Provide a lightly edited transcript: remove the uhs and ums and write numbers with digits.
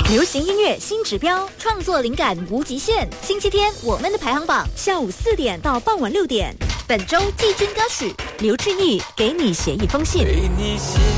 流行音乐新指标，创作灵感无极限。星期天我们的排行榜，下午4点到傍晚6点。本周季军歌曲刘志毅《给你写一封信》。 给你写